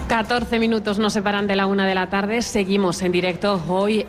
14 minutos nos separan de la 1 de la tarde. Seguimos en directo hoy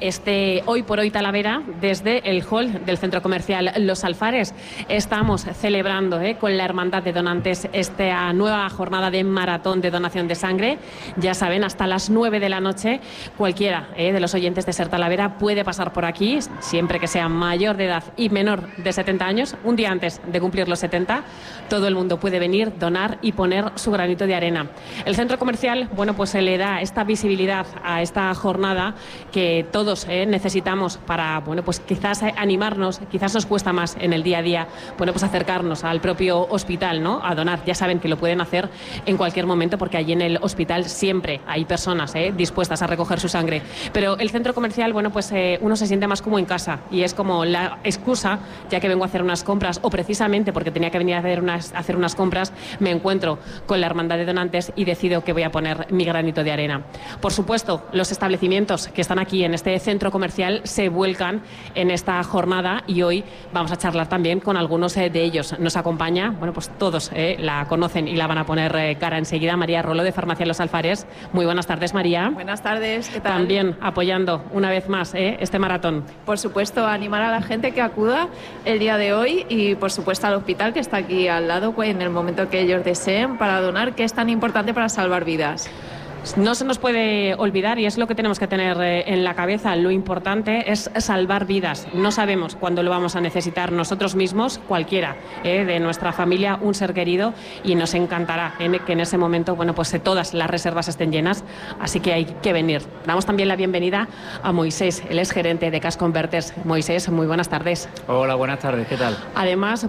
por hoy Talavera desde el hall del centro comercial Los Alfares. Estamos celebrando con la Hermandad de Donantes esta nueva jornada de maratón de donación de sangre. Ya saben, hasta las 9 de la noche cualquiera de los oyentes de Ser Talavera puede pasar por aquí, siempre que sea mayor de edad y menor de 70 años. Un día antes de cumplir los 70, todo el mundo puede venir, donar y poner su granito de arena. El centro comercial, pues se le da esta visibilidad a esta jornada que todos necesitamos para, pues quizás animarnos. Quizás nos cuesta más en el día a día, pues acercarnos al propio hospital, ¿no? A donar. Ya saben que lo pueden hacer en cualquier momento porque allí en el hospital siempre hay personas dispuestas a recoger su sangre. Pero el centro comercial, uno se siente más como en casa y es como la excusa, ya que vengo a hacer unas compras o precisamente porque tenía que venir a hacer unas compras, me encuentro con la Hermandad de Donantes y decido que voy a poner mi granito de arena. Por supuesto, los establecimientos que están aquí en este centro comercial se vuelcan en esta jornada y hoy vamos a charlar también con algunos de ellos. Nos acompaña, pues todos la conocen y la van a poner cara enseguida, María Rolo de Farmacia Los Alfares. Muy buenas tardes, María. Buenas tardes, ¿qué tal? También apoyando una vez más este maratón. Por supuesto, animar a la gente que acuda el día de hoy y por supuesto al hospital que está aquí al lado en el momento que ellos deseen para donar, que es tan importante para salvar vidas. No se nos puede olvidar, y es lo que tenemos que tener en la cabeza, lo importante es salvar vidas. No sabemos cuándo lo vamos a necesitar nosotros mismos, cualquiera de nuestra familia, un ser querido, y nos encantará que en ese momento todas las reservas estén llenas, así que hay que venir. Damos también la bienvenida a Moisés, él es gerente de Cash Converters. Moisés, muy buenas tardes. Hola, buenas tardes, ¿qué tal? Además,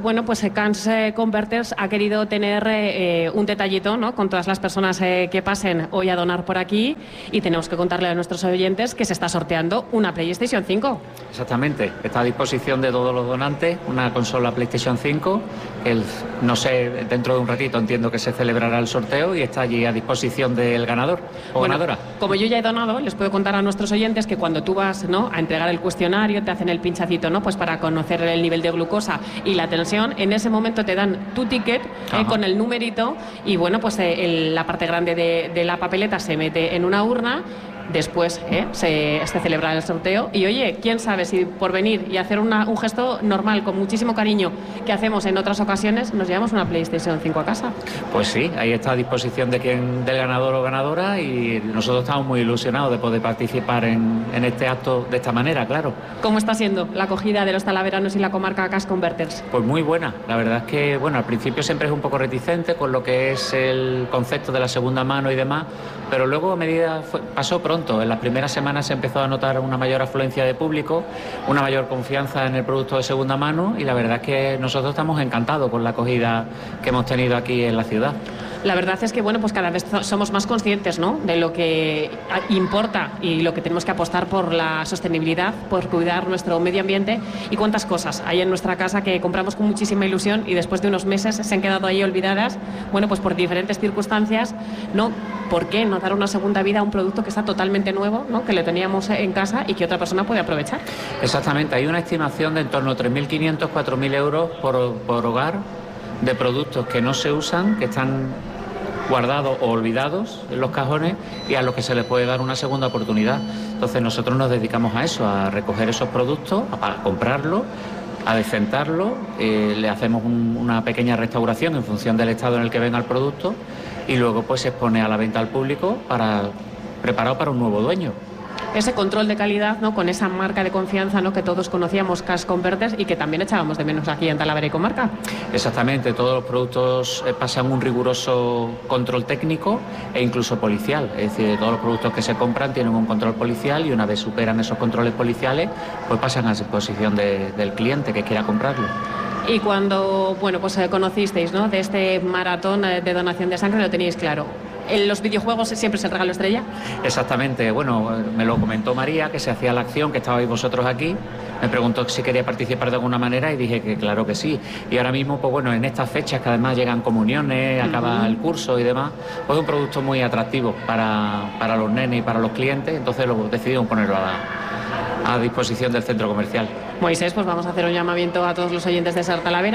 Cash Converters ha querido tener un detallito, ¿no?, con todas las personas que pasen hoy a donar por aquí, y tenemos que contarle a nuestros oyentes que se está sorteando una PlayStation 5. Exactamente, está a disposición de todos los donantes una consola PlayStation 5, no sé, dentro de un ratito entiendo que se celebrará el sorteo y está allí a disposición del ganador o ganadora. Como yo ya he donado, les puedo contar a nuestros oyentes que cuando tú vas, ¿no?, a entregar el cuestionario, te hacen el pinchacito, ¿no?, pues para conocer el nivel de glucosa y la tensión, en ese momento te dan tu ticket con el numerito y la parte grande de la papeleta se mete en una urna. Después se celebra el sorteo y oye, quién sabe si por venir y hacer un gesto normal con muchísimo cariño que hacemos en otras ocasiones nos llevamos una PlayStation 5 a casa. Pues sí, ahí está a disposición del ganador o ganadora y nosotros estamos muy ilusionados de poder participar en este acto de esta manera, claro. ¿Cómo está siendo la acogida de los talaveranos y la comarca Cash Converters? Pues muy buena, la verdad es que al principio siempre es un poco reticente con lo que es el concepto de la segunda mano y demás, pero luego a medida pasó pronto. En las primeras semanas se empezó a notar una mayor afluencia de público, una mayor confianza en el producto de segunda mano y la verdad es que nosotros estamos encantados con la acogida que hemos tenido aquí en la ciudad. La verdad es que cada vez somos más conscientes, ¿no?, de lo que importa y lo que tenemos que apostar por la sostenibilidad, por cuidar nuestro medio ambiente y cuántas cosas hay en nuestra casa que compramos con muchísima ilusión y después de unos meses se han quedado ahí olvidadas, por diferentes circunstancias, ¿no? ¿Por qué no dar una segunda vida a un producto que está totalmente nuevo, ¿no?, que lo teníamos en casa y que otra persona puede aprovechar? Exactamente, hay una estimación de en torno a 3.500, 4.000 euros por hogar de productos que no se usan, que están guardados o olvidados en los cajones y a los que se les puede dar una segunda oportunidad. Entonces nosotros nos dedicamos a eso, a recoger esos productos, a comprarlos, a decentarlos, le hacemos una pequeña restauración en función del estado en el que venga el producto y luego se expone a la venta al público preparado para un nuevo dueño. Ese control de calidad, ¿no?, con esa marca de confianza, ¿no?, que todos conocíamos, Cash Converters, y que también echábamos de menos aquí en Talavera y comarca. Exactamente, todos los productos pasan un riguroso control técnico e incluso policial, es decir, todos los productos que se compran tienen un control policial y una vez superan esos controles policiales, pasan a disposición del cliente que quiera comprarlo. Y cuando conocisteis, ¿no?, de este maratón de donación de sangre, lo teníais claro. ¿En los videojuegos siempre es el regalo estrella? Exactamente, me lo comentó María, que se hacía la acción, que estabais vosotros aquí, me preguntó si quería participar de alguna manera y dije que claro que sí. Y ahora mismo, en estas fechas que además llegan comuniones, acaba el curso y demás, es un producto muy atractivo para los nenes y para los clientes, entonces lo decidimos ponerlo a disposición del centro comercial. Moisés, vamos a hacer un llamamiento a todos los oyentes de Ser Talavera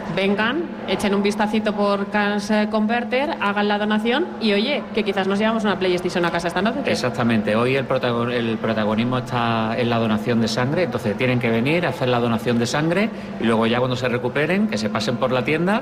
vengan, echen un vistacito por Cans Converter, hagan la donación y oye, que quizás nos llevamos una PlayStation a casa esta noche. Exactamente, hoy el protagonismo está en la donación de sangre, entonces tienen que venir a hacer la donación de sangre y luego ya cuando se recuperen, que se pasen por la tienda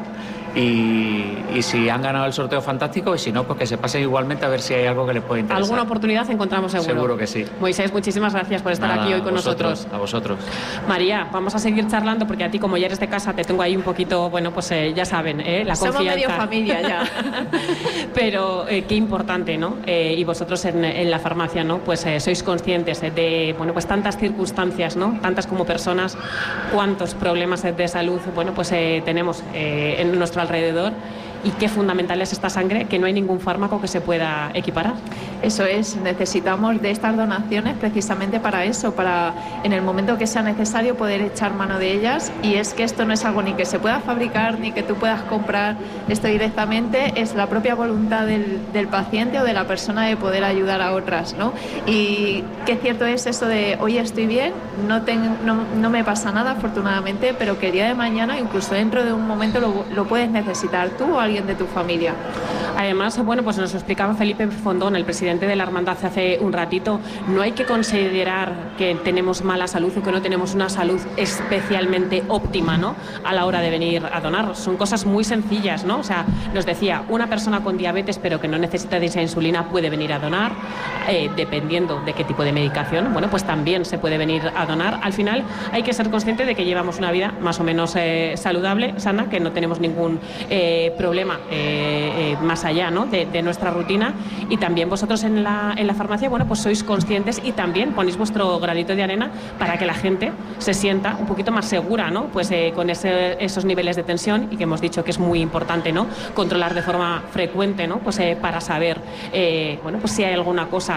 y si han ganado el sorteo fantástico y si no, pues que se pasen igualmente a ver si hay algo que les puede interesar. Alguna oportunidad encontramos seguro. Seguro que sí. Moisés, muchísimas gracias por estar aquí hoy con nosotros. A vosotros. María, vamos a seguir charlando porque a ti, como ya eres de casa, te tengo ahí un poquito, bueno, pues ya saben, la confianza. Somos medio familia ya. Pero qué importante, ¿no? Y vosotros en la farmacia, ¿no? Pues sois conscientes de, bueno, pues tantas circunstancias, ¿no? Tantas como personas, cuántos problemas de salud, bueno, pues tenemos en nuestro alrededor. Y qué fundamental es esta sangre, que no hay ningún fármaco que se pueda equiparar. Eso es, necesitamos de estas donaciones precisamente para eso, para en el momento que sea necesario poder echar mano de ellas. Y es que esto no es algo ni que se pueda fabricar ni que tú puedas comprar, esto directamente es la propia voluntad del paciente o de la persona de poder ayudar a otras, ¿no? Y qué cierto es eso de hoy estoy bien, no me pasa nada afortunadamente, pero que el día de mañana, incluso dentro de un momento, lo puedes necesitar tú o alguien de tu familia. Además, bueno, pues nos explicaba Felipe Fondón, el presidente de la hermandad, hace un ratito, no hay que considerar que tenemos mala salud o que no tenemos una salud especialmente óptima, ¿no? A la hora de venir a donar. Son cosas muy sencillas, ¿no? O sea, nos decía, una persona con diabetes pero que no necesita de esa insulina puede venir a donar, dependiendo de qué tipo de medicación, bueno, pues también se puede venir a donar. Al final hay que ser consciente de que llevamos una vida más o menos saludable, sana, que no tenemos ningún problema más allá, ¿no? de nuestra rutina, y también vosotros en la farmacia, bueno, pues sois conscientes y también ponéis vuestro granito de arena para que la gente se sienta un poquito más segura, ¿no? Pues con esos niveles de tensión, y que hemos dicho que es muy importante, ¿no? Controlar de forma frecuente, ¿no? Pues para saber, bueno, pues si hay alguna cosa